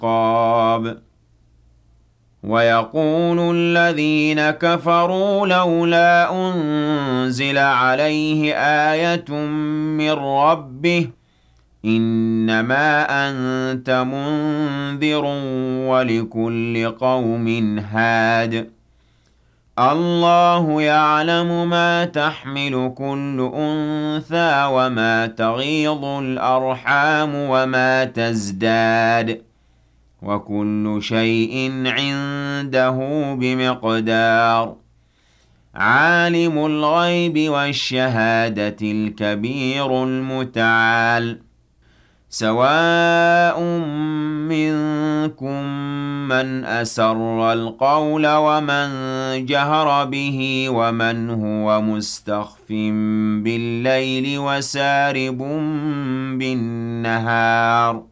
عقاب ويقول الذين كفروا لولا أنزل عليه آية من ربه إنما أنت منذر ولكل قوم هاد الله يعلم ما تحمل كل أنثى وما تغيض الأرحام وما تزداد وكل شيء عنده بمقدار عالم الغيب والشهادة الكبير المتعال سواء منكم من أسر القول ومن جهر به ومن هو مستخف بالليل وسارب بالنهار